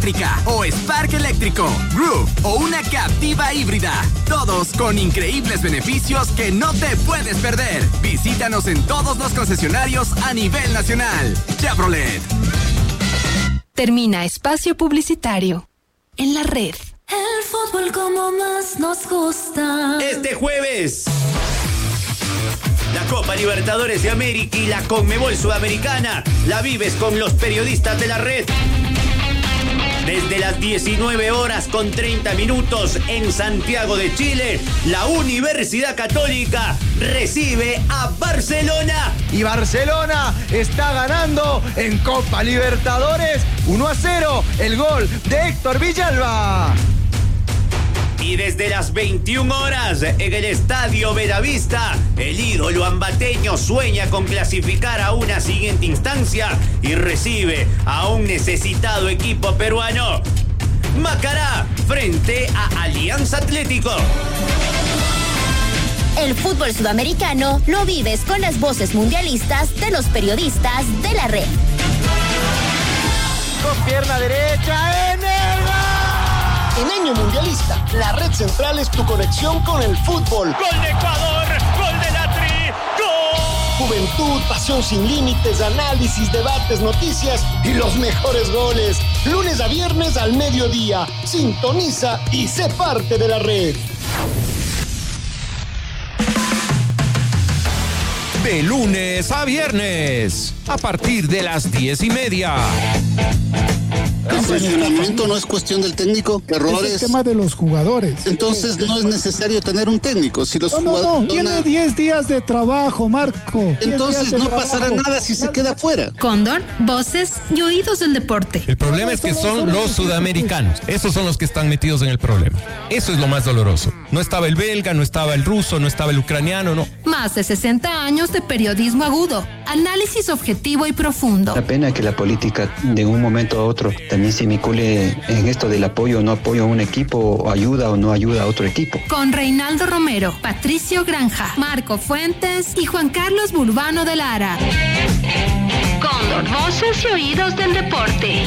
eléctrica o Spark eléctrico, Groove o una Captiva híbrida. Todos con increíbles beneficios que no te puedes perder. Visítanos en todos los concesionarios a nivel nacional. Chevrolet. Termina espacio publicitario en la red. El fútbol como más nos gusta. Este jueves, la Copa Libertadores de América y la Conmebol Sudamericana la vives con los periodistas de la red. Desde las 19:30 en Santiago de Chile, la Universidad Católica recibe a Barcelona. Y Barcelona está ganando en Copa Libertadores 1-0, el gol de Héctor Villalba. Y desde las 21 horas en el Estadio Bellavista, el ídolo ambateño sueña con clasificar a una siguiente instancia y recibe a un necesitado equipo peruano. Macará frente a Alianza Atlético. El fútbol sudamericano lo vives con las voces mundialistas de los periodistas de la red. Con pierna derecha en el gol. En año mundialista, la red central es tu conexión con el fútbol. ¡Gol de Ecuador! ¡Gol de la Tri! ¡Gol! Juventud, pasión sin límites, análisis, debates, noticias y los mejores goles. Lunes a viernes al mediodía. Sintoniza y sé parte de la red. De lunes a viernes, a partir de las 10:30. El funcionamiento no es cuestión del técnico, errores. Es el tema de los jugadores. Entonces no es necesario tener un técnico. Si los jugadores tiene 10 días de trabajo, Marco. Entonces no pasará nada si se queda fuera. Cóndor, voces y oídos del deporte. El problema es que son los sudamericanos. Esos son los que están metidos en el problema. Eso es lo más doloroso. No estaba el belga, no estaba el ruso, no estaba el ucraniano, no. Más de 60 años de periodismo agudo, análisis objetivo y profundo. La pena que la política de un momento a otro también se vincule en esto del apoyo o no apoyo a un equipo, o ayuda o no ayuda a otro equipo. Con Reinaldo Romero, Patricio Granja, Marco Fuentes y Juan Carlos Burbano de Lara. Cóndor, voces y oídos del deporte.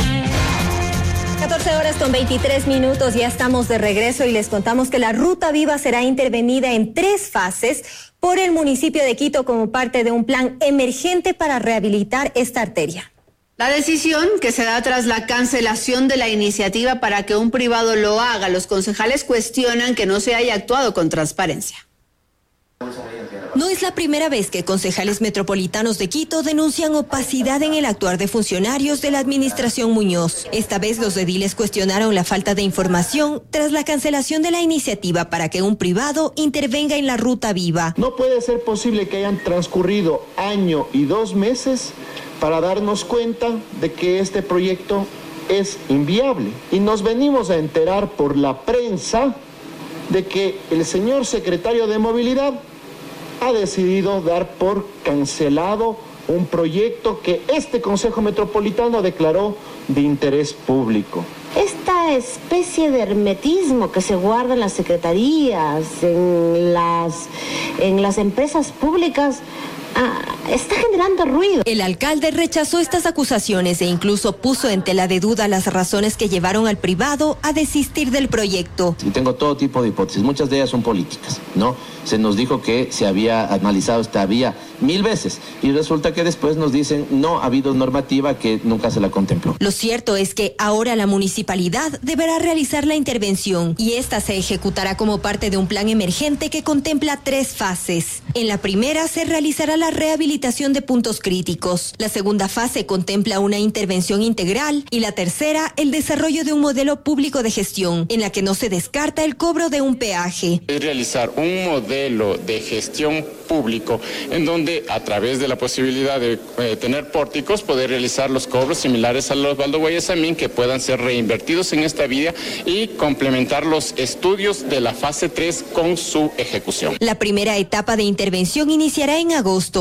14:23, ya estamos de regreso y les contamos que la Ruta Viva será intervenida en 3 fases por el municipio de Quito como parte de un plan emergente para rehabilitar esta arteria. La decisión, que se da tras la cancelación de la iniciativa para que un privado lo haga, los concejales cuestionan que no se haya actuado con transparencia. No es la primera vez que concejales metropolitanos de Quito denuncian opacidad en el actuar de funcionarios de la administración Muñoz. Esta vez los ediles cuestionaron la falta de información tras la cancelación de la iniciativa para que un privado intervenga en la Ruta Viva. No puede ser posible que hayan transcurrido 1 año y 2 meses para darnos cuenta de que este proyecto es inviable. Y nos venimos a enterar por la prensa de que el señor secretario de Movilidad ha decidido dar por cancelado un proyecto que este Consejo Metropolitano declaró de interés público. Esta especie de hermetismo que se guarda en las secretarías, en las empresas públicas, está generando ruido. El alcalde rechazó estas acusaciones e incluso puso en tela de duda las razones que llevaron al privado a desistir del proyecto. Y tengo todo tipo de hipótesis, muchas de ellas son políticas, ¿no? Se nos dijo que se había analizado esta vía 1000 veces y resulta que después nos dicen no ha habido normativa, que nunca se la contempló. Lo cierto es que ahora la municipalidad deberá realizar la intervención y esta se ejecutará como parte de un plan emergente que contempla 3 fases. En la primera se realizará la rehabilitación de puntos críticos. La segunda fase contempla una intervención integral y la tercera el desarrollo de un modelo público de gestión en la que no se descarta el cobro de un peaje. Es realizar un modelo de gestión público en donde a través de la posibilidad de tener pórticos poder realizar los cobros similares a los Osvaldo Guayasamín que puedan ser reinvertidos en esta vía y complementar los estudios de la fase 3 con su ejecución. La primera etapa de intervención iniciará en agosto en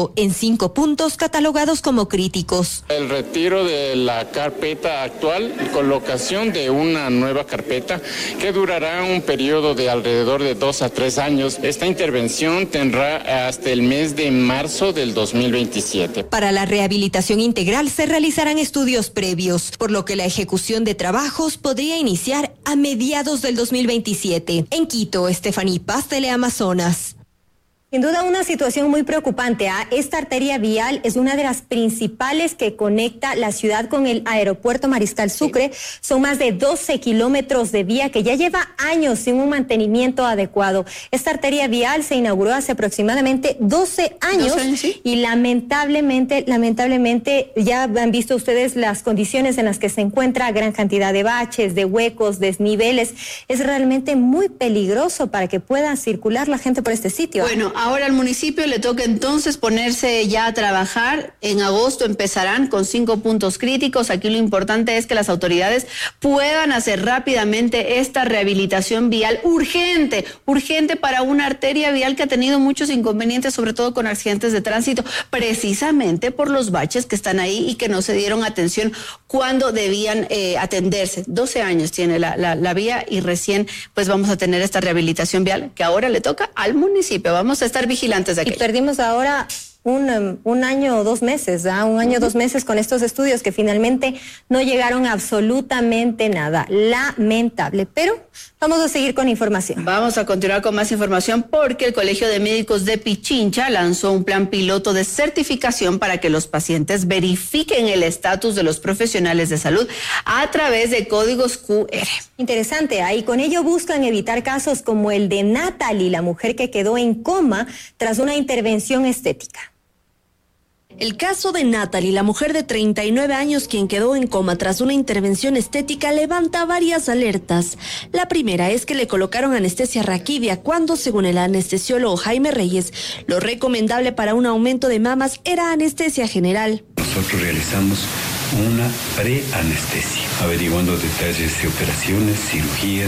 5 puntos catalogados como críticos. El retiro de la carpeta actual, colocación de una nueva carpeta que durará un periodo de alrededor de 2 a 3 años. Esta intervención tendrá hasta el mes de marzo del 2027. Para la rehabilitación integral se realizarán estudios previos, por lo que la ejecución de trabajos podría iniciar a mediados del 2027. En Quito, Estefaní Paz, Teleamazonas. Sin duda una situación muy preocupante. Esta arteria vial es una de las principales que conecta la ciudad con el aeropuerto Mariscal Sucre. Son más de 12 kilómetros de vía que ya lleva años sin un mantenimiento adecuado. Esta arteria vial se inauguró hace aproximadamente 12 años ¿sí? Y lamentablemente ya han visto ustedes las condiciones en las que se encuentra, gran cantidad de baches, de huecos, desniveles. Es realmente muy peligroso para que pueda circular la gente por este sitio. Bueno, ahora al municipio le toca entonces ponerse ya a trabajar. En agosto empezarán con 5 puntos críticos. Aquí lo importante es que las autoridades puedan hacer rápidamente esta rehabilitación vial urgente para una arteria vial que ha tenido muchos inconvenientes, sobre todo con accidentes de tránsito, precisamente por los baches que están ahí y que no se dieron atención cuando debían atenderse. 12 años tiene la vía y recién pues vamos a tener esta rehabilitación vial que ahora le toca al municipio. Vamos a estar vigilantes de aquello. Y perdimos ahora un año o 2 meses, un año o 2 meses con estos estudios que finalmente no llegaron a absolutamente nada. Lamentable, pero vamos a seguir con información. Vamos a continuar con más información porque el Colegio de Médicos de Pichincha lanzó un plan piloto de certificación para que los pacientes verifiquen el estatus de los profesionales de salud a través de códigos QR. Interesante, ahí con ello buscan evitar casos como el de Natalie, la mujer que quedó en coma tras una intervención estética. El caso de Natalie, la mujer de 39 años quien quedó en coma tras una intervención estética, levanta varias alertas. La primera es que le colocaron anestesia raquídea cuando, según el anestesiólogo Jaime Reyes, lo recomendable para un aumento de mamas era anestesia general. Nosotros realizamos una preanestesia, averiguando detalles de operaciones, cirugías,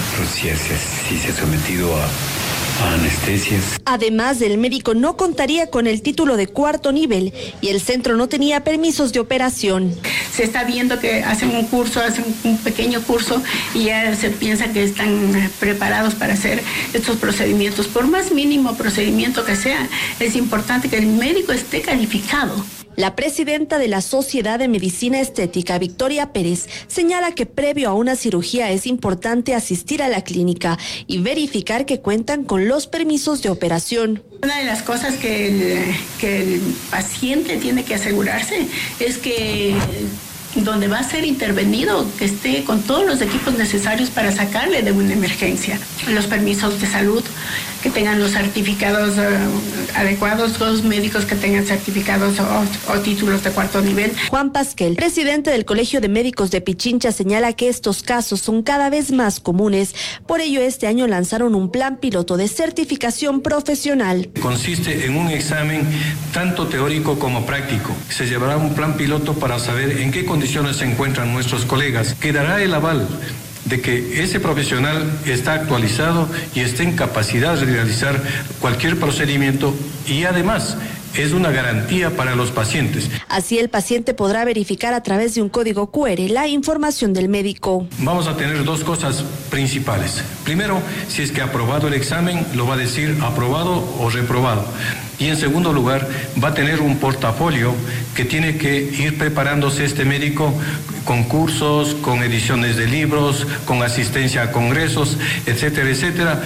si se ha sometido a anestesias. Además, el médico no contaría con el título de 4º nivel y el centro no tenía permisos de operación. Se está viendo que hacen un curso, hacen un pequeño curso y ya se piensa que están preparados para hacer estos procedimientos. Por más mínimo procedimiento que sea, es importante que el médico esté calificado. La presidenta de la Sociedad de Medicina Estética, Victoria Pérez, señala que previo a una cirugía es importante asistir a la clínica y verificar que cuentan con los permisos de operación. Una de las cosas que el paciente tiene que asegurarse es que donde va a ser intervenido, que esté con todos los equipos necesarios para sacarle de una emergencia. Los permisos de salud, que tengan los certificados adecuados, los médicos que tengan certificados o títulos de 4º nivel. Juan Pasquel, presidente del Colegio de Médicos de Pichincha, señala que estos casos son cada vez más comunes. Por ello, este año lanzaron un plan piloto de certificación profesional. Consiste en un examen tanto teórico como práctico. Se llevará un plan piloto para saber en qué condiciones se encuentran nuestros colegas, que dará el aval de que ese profesional está actualizado y esté en capacidad de realizar cualquier procedimiento y además es una garantía para los pacientes. Así el paciente podrá verificar a través de un código QR la información del médico. Vamos a tener 2 cosas principales. Primero, si es que ha aprobado el examen, lo va a decir aprobado o reprobado. Y en segundo lugar, va a tener un portafolio que tiene que ir preparándose este médico con cursos, con ediciones de libros, con asistencia a congresos, etcétera, etcétera,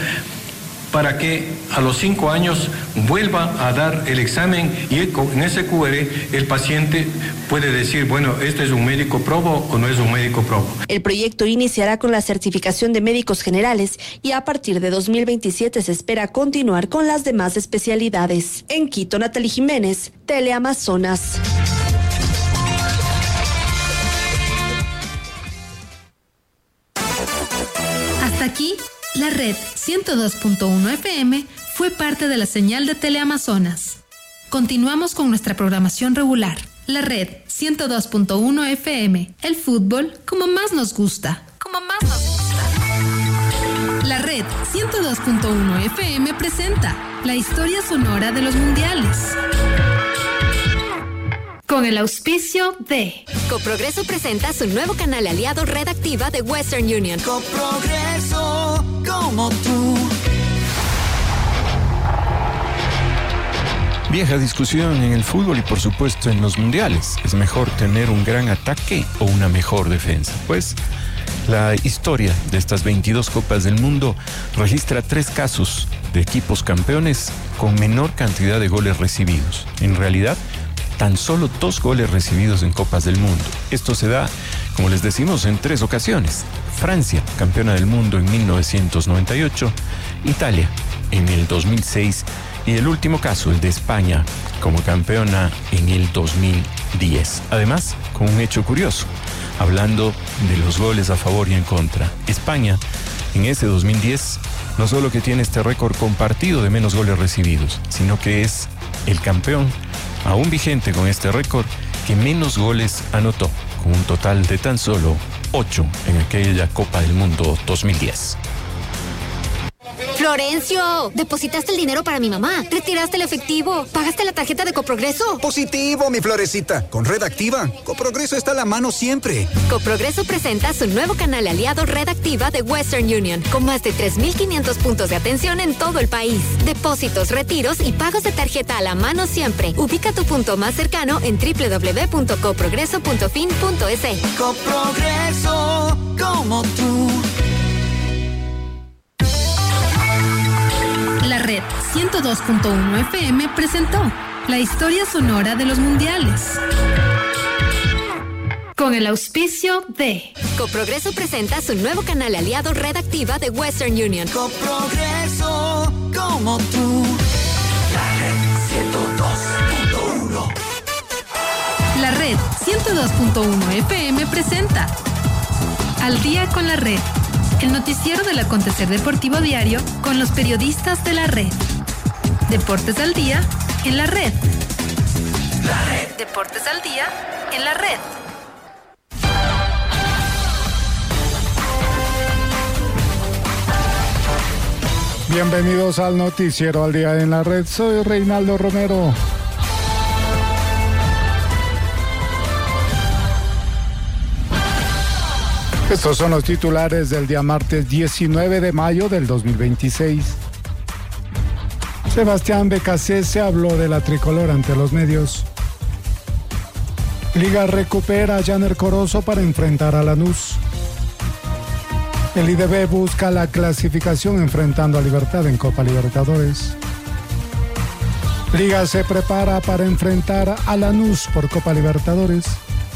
para que a los 5 años vuelva a dar el examen y en ese QR el paciente puede decir, bueno, este es un médico probo o no es un médico probo. El proyecto iniciará con la certificación de médicos generales y a partir de 2027 se espera continuar con las demás especialidades. En Quito, Natalie Jiménez, Teleamazonas. Hasta aquí, la red 102.1 FM fue parte de la señal de Teleamazonas. Continuamos con nuestra programación regular. La red 102.1 FM, el fútbol como más nos gusta. La red 102.1 FM presenta la historia sonora de los mundiales. Con el auspicio de Coprogreso presenta su nuevo canal aliado Red Activa de Western Union. Coprogreso, como tú. Vieja discusión en el fútbol y por supuesto en los mundiales. ¿Es mejor tener un gran ataque o una mejor defensa? Pues la historia de estas 22 Copas del Mundo registra 3 casos de equipos campeones con menor cantidad de goles recibidos. En realidad, tan solo 2 goles recibidos en Copas del Mundo. Esto se da, como les decimos, en 3 ocasiones. Francia, campeona del mundo en 1998, Italia en el 2006 y el último caso, el de España, como campeona en el 2010. Además, con un hecho curioso, hablando de los goles a favor y en contra. España, en ese 2010, no solo que tiene este récord compartido de menos goles recibidos, sino que es el campeón, aún vigente con este récord, que menos goles anotó, con un total de tan solo 8 en aquella Copa del Mundo 2010. Florencio, depositaste el dinero para mi mamá, retiraste el efectivo, pagaste la tarjeta de Coprogreso. Positivo, mi florecita. Con Red Activa, Coprogreso está a la mano siempre. Coprogreso presenta su nuevo canal aliado Red Activa de Western Union, con más de 3,500 puntos de atención en todo el país. Depósitos, retiros y pagos de tarjeta a la mano siempre. Ubica tu punto más cercano en www.coprogreso.fin.es. Coprogreso, como tú. La Red 102.1 FM presentó la historia sonora de los mundiales. Con el auspicio de Coprogreso presenta su nuevo canal aliado Red Activa de Western Union. Coprogreso, como tú. La Red 102.1. La Red 102.1 FM presenta Al día con la Red, el noticiero del acontecer deportivo diario con los periodistas de la Red. Deportes al día en la Red. La Red. Deportes al día en la Red. Bienvenidos al noticiero al día en la Red. Soy Reinaldo Romero. Estos son los titulares del día martes 19 de mayo del 2026. Sebastián Becasese habló de la tricolor ante los medios. Liga recupera a Janer Corozo para enfrentar a Lanús. El IDB busca la clasificación enfrentando a Libertad en Copa Libertadores. Liga se prepara para enfrentar a Lanús por Copa Libertadores.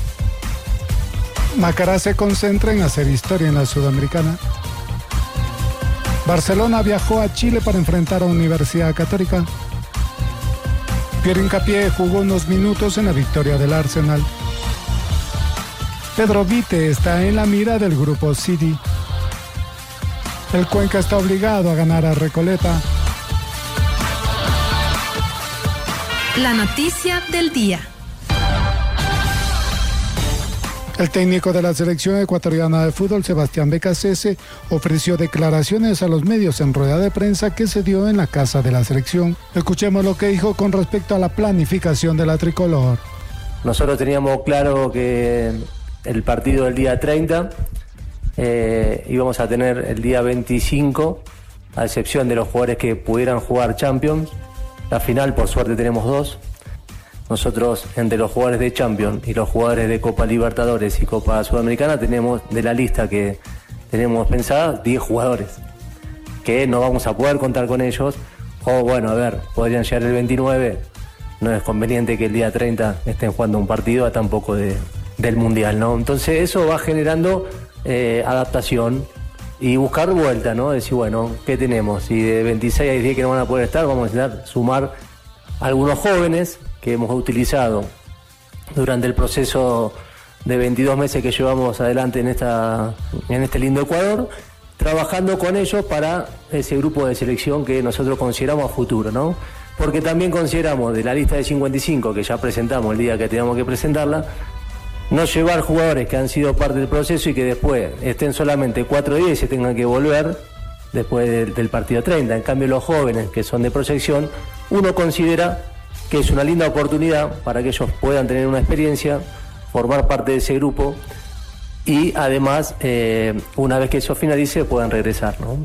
Macará se concentra en hacer historia en la Sudamericana. Barcelona viajó a Chile para enfrentar a Universidad Católica. Pierre Hincapié jugó unos minutos en la victoria del Arsenal. Pedro Vite está en la mira del grupo City. El Cuenca está obligado a ganar a Recoleta. La noticia del día. El técnico de la selección ecuatoriana de fútbol, Sebastián Becasese, ofreció declaraciones a los medios en rueda de prensa que se dio en la casa de la selección. Escuchemos lo que dijo con respecto a la planificación de la tricolor. Nosotros teníamos claro que el partido del día 30 íbamos a tener el día 25, a excepción de los jugadores que pudieran jugar Champions. La final, por suerte, tenemos 2. Nosotros, entre los jugadores de Champions y los jugadores de Copa Libertadores y Copa Sudamericana, tenemos de la lista que tenemos pensada 10 jugadores que no vamos a poder contar con ellos. O bueno, a ver, podrían llegar el 29. No es conveniente que el día 30 estén jugando un partido a tan poco del Mundial, ¿no? Entonces eso va generando adaptación y buscar vuelta, ¿no? Decir, bueno, ¿qué tenemos? Si de 26 hay 10 que no van a poder estar, vamos a intentar sumar algunos jóvenes que hemos utilizado durante el proceso de 22 meses que llevamos adelante en este lindo Ecuador, trabajando con ellos para ese grupo de selección que nosotros consideramos a futuro, ¿no? Porque también consideramos de la lista de 55 que ya presentamos el día que teníamos que presentarla, no llevar jugadores que han sido parte del proceso y que después estén solamente 4 días y se tengan que volver después del partido 30. En cambio, los jóvenes que son de proyección, uno considera que es una linda oportunidad para que ellos puedan tener una experiencia, formar parte de ese grupo y además, una vez que eso finalice, puedan regresar, ¿no?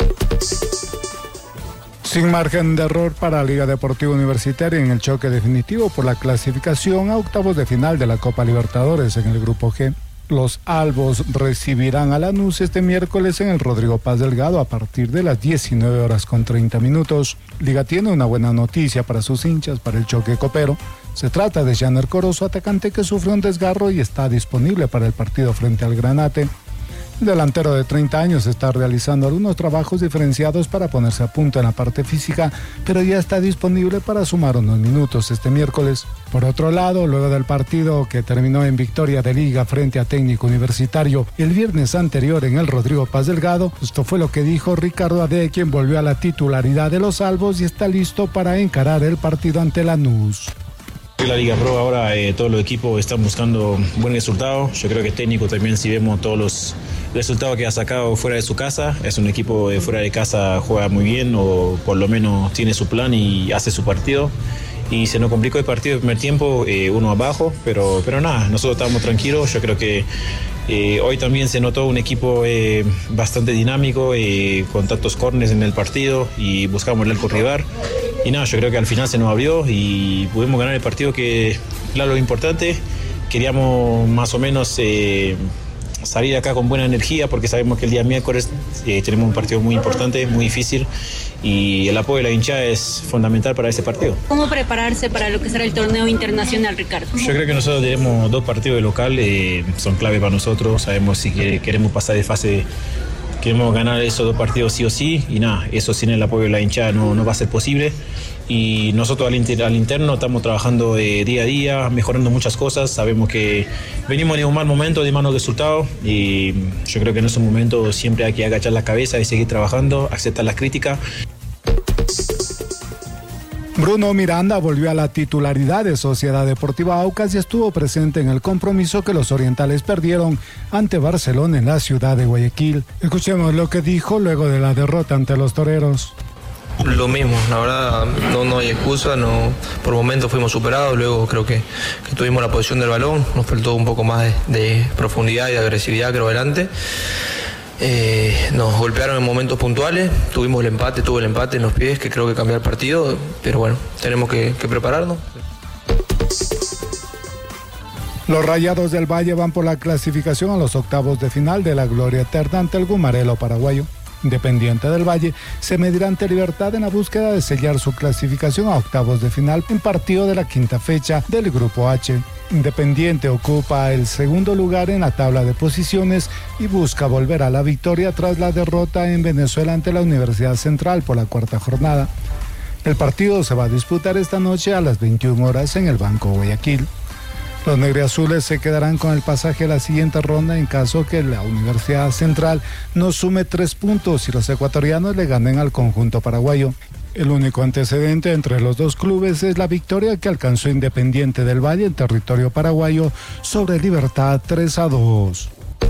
Sin margen de error para la Liga Deportiva Universitaria en el choque definitivo por la clasificación a octavos de final de la Copa Libertadores en el Grupo G. Los albos recibirán a Lanús este miércoles en el Rodrigo Paz Delgado a partir de las 19:30. Liga tiene una buena noticia para sus hinchas para el choque copero. Se trata de Janer Corozo, atacante que sufrió un desgarro y está disponible para el partido frente al Granate. El delantero de 30 años está realizando algunos trabajos diferenciados para ponerse a punto en la parte física, pero ya está disponible para sumar unos minutos este miércoles. Por otro lado, luego del partido que terminó en victoria de Liga frente a Técnico Universitario el viernes anterior en el Rodrigo Paz Delgado, esto fue lo que dijo Ricardo Ade, quien volvió a la titularidad de los albos y está listo para encarar el partido ante Lanús. La Liga Pro ahora todos los equipos están buscando buen resultado. Yo creo que Técnico también, si vemos todos los resultados que ha sacado fuera de su casa, es un equipo de fuera de casa, juega muy bien o por lo menos tiene su plan y hace su partido. Y se nos complicó el partido el primer tiempo, uno abajo, pero nada, nosotros estábamos tranquilos. Yo creo que hoy también se notó un equipo bastante dinámico, con tantos córneres en el partido y buscamos el arco rival. Y nada, yo creo que al final se nos abrió y pudimos ganar el partido, que claro, lo importante, queríamos más o menos salir acá con buena energía porque sabemos que el día miércoles tenemos un partido muy importante, muy difícil y el apoyo de la hinchada es fundamental para ese partido. ¿Cómo prepararse para lo que será el torneo internacional, Ricardo? Yo creo que nosotros tenemos 2 partidos de local, son clave para nosotros, sabemos si queremos pasar de fase. Queremos ganar esos 2 partidos sí o sí y nada, eso sin el apoyo de la hinchada no va a ser posible y nosotros al interno estamos trabajando día a día, mejorando muchas cosas, sabemos que venimos de un mal momento, de malos resultados y yo creo que en esos momentos siempre hay que agachar la cabeza y seguir trabajando, aceptar las críticas. Bruno Miranda volvió a la titularidad de Sociedad Deportiva Aucas y estuvo presente en el compromiso que los orientales perdieron ante Barcelona en la ciudad de Guayaquil. Escuchemos lo que dijo luego de la derrota ante los toreros. Lo mismo, la verdad no hay excusa, por momentos fuimos superados, luego creo que tuvimos la posición del balón, nos faltó un poco más de profundidad y de agresividad creo adelante. Nos golpearon en momentos puntuales, tuve el empate en los pies que creo que cambió el partido, pero bueno, tenemos que prepararnos. Los Rayados del Valle van por la clasificación a los octavos de final de la gloria eterna ante el Gumarelo paraguayo. Independiente del Valle se medirá ante Libertad en la búsqueda de sellar su clasificación a octavos de final en partido de la quinta fecha del Grupo H. Independiente ocupa el segundo lugar en la tabla de posiciones y busca volver a la victoria tras la derrota en Venezuela ante la Universidad Central por la 4ª jornada. El partido se va a disputar esta noche a las 21 horas en el Banco Guayaquil. Los negriazules se quedarán con el pasaje a la siguiente ronda en caso que la Universidad Central no sume 3 puntos y los ecuatorianos le ganen al conjunto paraguayo. El único antecedente entre los dos clubes es la victoria que alcanzó Independiente del Valle en territorio paraguayo sobre Libertad 3-2.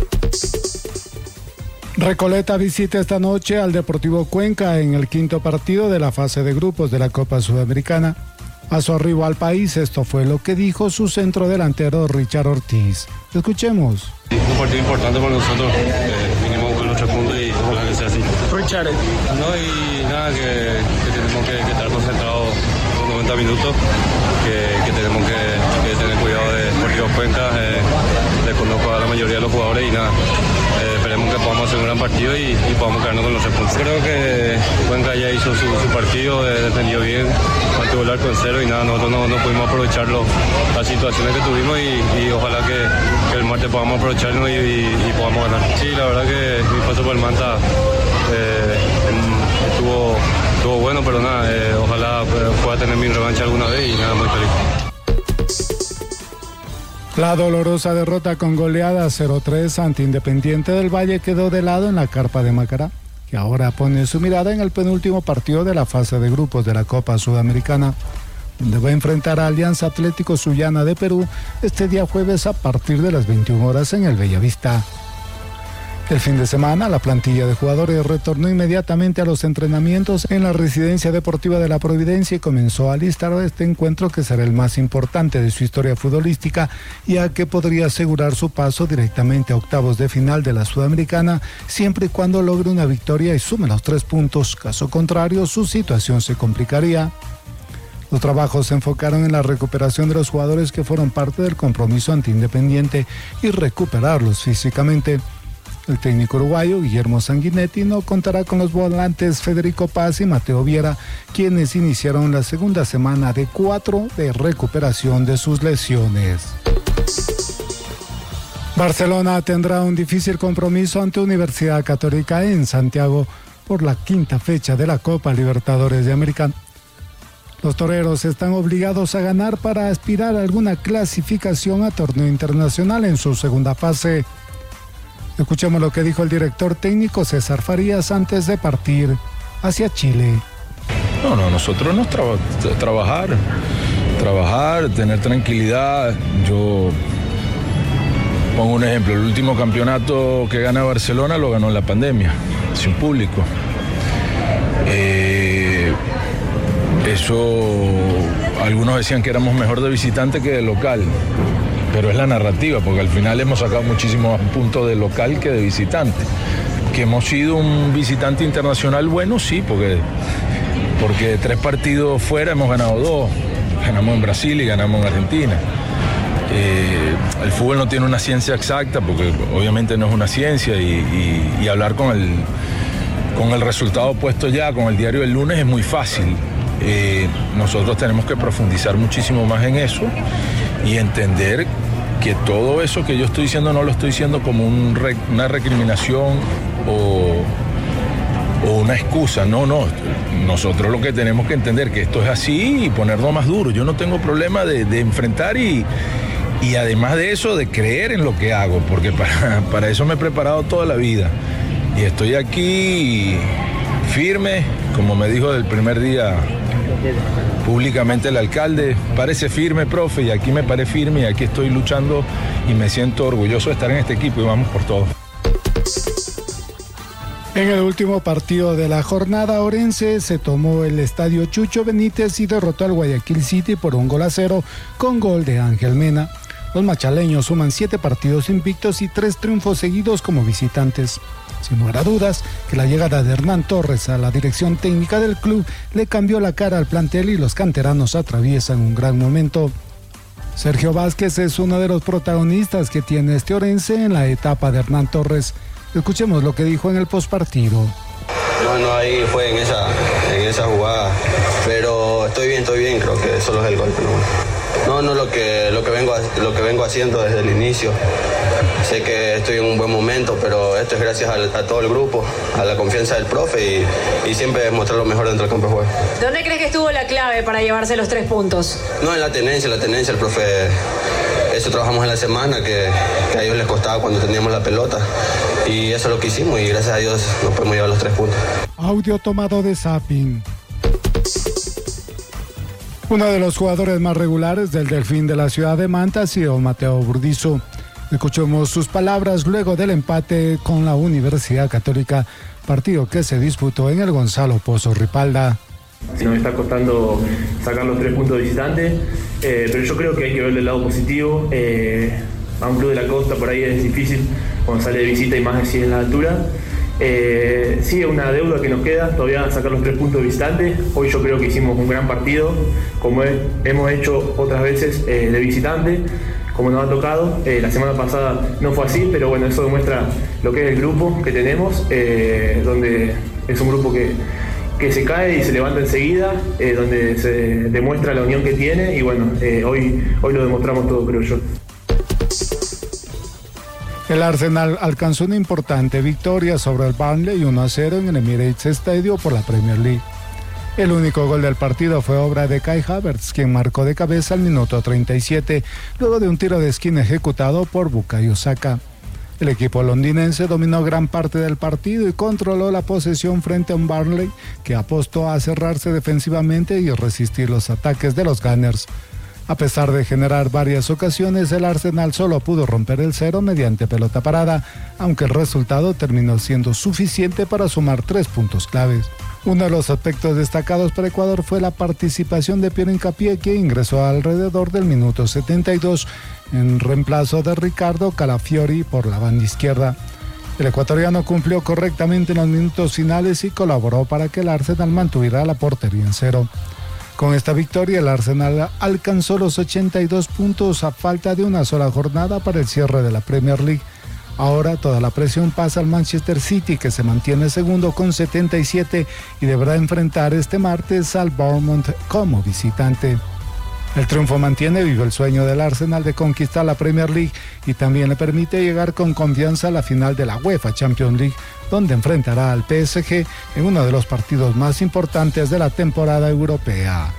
Recoleta visita esta noche al Deportivo Cuenca en el 5º partido de la fase de grupos de la Copa Sudamericana. A su arribo al país, esto fue lo que dijo su centrodelantero Richard Ortiz. Escuchemos. Un partido importante para nosotros, vinimos con los 3 puntos y ojalá que sea así. Richard. Y nada, que tenemos que estar concentrados los 90 minutos, que tenemos que tener cuidado de Deportivo Cuenca, le conozco a la mayoría de los jugadores y nada. Esperemos que podamos hacer un gran partido y podamos quedarnos con los 3 puntos. Creo que Cuenca ya hizo su partido, defendió bien, mantuvo el arco en cero y nada, nosotros no pudimos aprovechar las situaciones que tuvimos y ojalá que el martes podamos aprovecharnos y podamos ganar. Sí, la verdad que mi paso por el Manta estuvo bueno, pero nada, ojalá pueda tener mi revancha alguna vez y nada, muy feliz. La dolorosa derrota con goleada 0-3 ante Independiente del Valle quedó de lado en la carpa de Macará, que ahora pone su mirada en el penúltimo partido de la fase de grupos de la Copa Sudamericana, donde va a enfrentar a Alianza Atlético Sullana de Perú este día jueves a partir de las 21 horas en el Bellavista. El fin de semana, la plantilla de jugadores retornó inmediatamente a los entrenamientos en la residencia deportiva de La Providencia y comenzó a alistar este encuentro que será el más importante de su historia futbolística, ya que podría asegurar su paso directamente a octavos de final de la Sudamericana, siempre y cuando logre una victoria y sume los 3 puntos. Caso contrario, su situación se complicaría. Los trabajos se enfocaron en la recuperación de los jugadores que fueron parte del compromiso ante Independiente y recuperarlos físicamente. El técnico uruguayo Guillermo Sanguinetti no contará con los volantes Federico Paz y Mateo Viera, quienes iniciaron la segunda semana de 4 de recuperación de sus lesiones. Barcelona tendrá un difícil compromiso ante Universidad Católica en Santiago por la 5ª fecha de la Copa Libertadores de América. Los toreros están obligados a ganar para aspirar a alguna clasificación a torneo internacional en su segunda fase. Escuchemos lo que dijo el director técnico César Farías antes de partir hacia Chile. Nosotros nos trabajar, tener tranquilidad. Yo pongo un ejemplo, el último campeonato que gana Barcelona lo ganó en la pandemia, sin público. Eso, algunos decían que éramos mejor de visitante que de local. Pero es la narrativa, porque al final hemos sacado muchísimos puntos de local que de visitante. Que hemos sido un visitante internacional bueno, sí, porque de 3 partidos fuera hemos ganado 2. Ganamos en Brasil y ganamos en Argentina. El fútbol no tiene una ciencia exacta, porque obviamente no es una ciencia, y hablar con el resultado puesto ya, con el diario del lunes, es muy fácil. Nosotros tenemos que profundizar muchísimo más en eso y entender que todo eso que yo estoy diciendo no lo estoy diciendo como una recriminación o una excusa. No. Nosotros lo que tenemos que entender que esto es así y ponerlo más duro. Yo no tengo problema de enfrentar y además de eso, de creer en lo que hago, porque para eso me he preparado toda la vida. Y estoy aquí firme, como me dijo del primer día públicamente el alcalde, parece firme, profe, y aquí me paré firme y aquí estoy luchando y me siento orgulloso de estar en este equipo y vamos por todo. En el último partido de la jornada, Orense se tomó el estadio Chucho Benítez y derrotó al Guayaquil City por 1-0 con gol de Ángel Mena. Los machaleños suman 7 partidos invictos y 3 triunfos seguidos como visitantes. Sin lugar a dudas que la llegada de Hernán Torres a la dirección técnica del club le cambió la cara al plantel y los canteranos atraviesan un gran momento. Sergio Vázquez es uno de los protagonistas que tiene este Orense en la etapa de Hernán Torres. Escuchemos lo que dijo en el postpartido. No, ahí fue en esa jugada, pero estoy bien, creo que solo es el golpe. No, lo que vengo haciendo desde el inicio. Sé que estoy en un buen momento, pero esto es gracias a todo el grupo, a la confianza del profe y siempre mostrar lo mejor dentro del campo de juego. ¿Dónde crees que estuvo la clave para llevarse los 3 puntos? No, en la tenencia, el profe, eso trabajamos en la semana, que a ellos les costaba cuando teníamos la pelota, y eso es lo que hicimos y gracias a Dios nos podemos llevar los 3 puntos. Audio tomado de Zapping. Uno de los jugadores más regulares del Delfín de la ciudad de Manta ha sido Mateo Burdizo. Escuchemos sus palabras luego del empate con la Universidad Católica, partido que se disputó en el Gonzalo Pozo Ripalda. Nos está costando sacar los 3 puntos de visitante, pero yo creo que hay que verle el lado positivo. A un club de la costa por ahí es difícil cuando sale de visita y más si en la altura. Sí, es una deuda que nos queda todavía sacar los 3 puntos de visitante. Hoy yo creo que hicimos un gran partido, como hemos hecho otras veces de visitante, como nos ha tocado. La semana pasada no fue así, pero bueno, eso demuestra lo que es el grupo que tenemos, donde es un grupo que se cae y se levanta enseguida, donde se demuestra la unión que tiene y bueno, hoy lo demostramos todo, creo yo. El Arsenal alcanzó una importante victoria sobre el Burnley 1-0 en el Emirates Stadium por la Premier League. El único gol del partido fue obra de Kai Havertz, quien marcó de cabeza al minuto 37, luego de un tiro de esquina ejecutado por Bukayo Saka. El equipo londinense dominó gran parte del partido y controló la posesión frente a un Burnley que apostó a cerrarse defensivamente y resistir los ataques de los Gunners. A pesar de generar varias ocasiones, el Arsenal solo pudo romper el cero mediante pelota parada, aunque el resultado terminó siendo suficiente para sumar 3 puntos claves. Uno de los aspectos destacados para Ecuador fue la participación de Piero Hincapié, que ingresó alrededor del minuto 72 en reemplazo de Ricardo Calafiori por la banda izquierda. El ecuatoriano cumplió correctamente en los minutos finales y colaboró para que el Arsenal mantuviera la portería en cero. Con esta victoria, el Arsenal alcanzó los 82 puntos a falta de una sola jornada para el cierre de la Premier League. Ahora toda la presión pasa al Manchester City, que se mantiene segundo con 77 y deberá enfrentar este martes al Bournemouth como visitante. El triunfo mantiene vivo el sueño del Arsenal de conquistar la Premier League y también le permite llegar con confianza a la final de la UEFA Champions League, donde enfrentará al PSG en uno de los partidos más importantes de la temporada europea.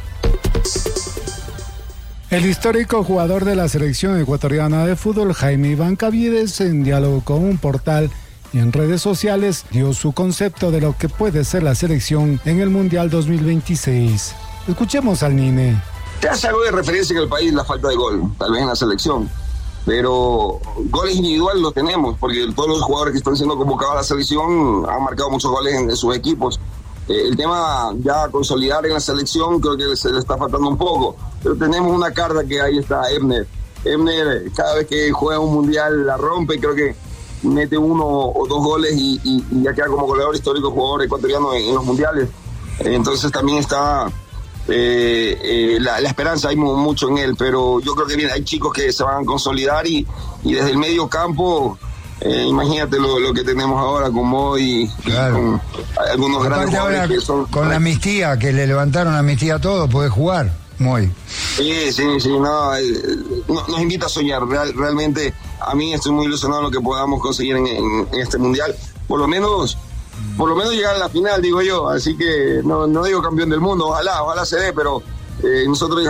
El histórico jugador de la selección ecuatoriana de fútbol, Jaime Iván Caviedes, en diálogo con un portal y en redes sociales, dio su concepto de lo que puede ser la selección en el Mundial 2026. Escuchemos al Nine. Te hace algo de referencia en el país la falta de gol, tal vez en la selección, pero goles individuales los tenemos, porque todos los jugadores que están siendo convocados a la selección han marcado muchos goles en sus equipos. El tema ya consolidar en la selección creo que se le está faltando un poco, pero tenemos una carta que ahí está, Ebner, cada vez que juega un mundial la rompe, creo que mete 1 o 2 goles y ya queda como goleador histórico, jugador ecuatoriano en los mundiales. Entonces también está la esperanza, hay mucho en él, pero yo creo que bien, hay chicos que se van a consolidar y desde el medio campo, imagínate lo que tenemos ahora con Moy, claro, con algunos grandes jugadores que son... Con la amnistía, que le levantaron la amnistía a todos, puede jugar, Moy. Sí, nos invita a soñar, realmente a mí estoy muy ilusionado en lo que podamos conseguir en este mundial, por lo menos llegar a la final, digo yo, así que no digo campeón del mundo, ojalá se dé, pero nosotros